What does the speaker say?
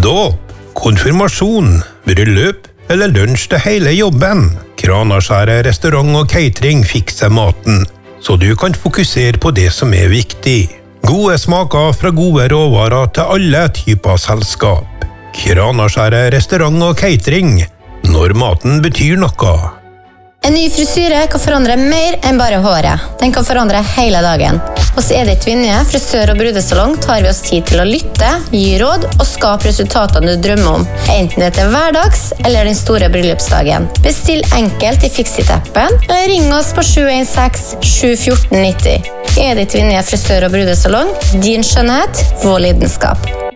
Dåp, konfirmasjon, bryllup eller lunsj til hele jobben. Kranaskjæret restaurant og catering fikser maten, så du kan fokusere på det som er viktig. Gode smaker fra gode råvarer til alle typer selskap. Kranaskjæret restaurant og catering, når maten betyr noe. En ny frisyre kan forandre mer enn bare håret. Den kan forandre hele dagen. Hos Edith Vinje, frisør og brudesalong, tar vi oss tid til å lytte, gi råd og skape resultatene du drømmer om. Enten det er hverdags eller den store bryllupsdagen. Bestill enkelt i Fixit-appen, eller ring oss på 716-714-90. Edith Vinje, frisør og brudesalong, din skjønnhet, vår lidenskap.